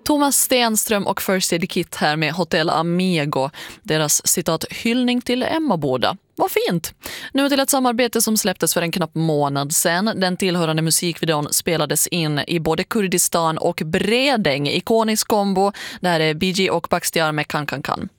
Thomas Stenström och First Aid Kit här med Hotel Amigo. Deras citat hyllning till Emmaboda. Vad fint! Nu till ett samarbete som släpptes för en knapp månad sedan. Den tillhörande musikvideon spelades in i både Kurdistan och Bredäng. Ikonisk kombo. Det här är BG och Bakhtiar med Kan Kan Kan.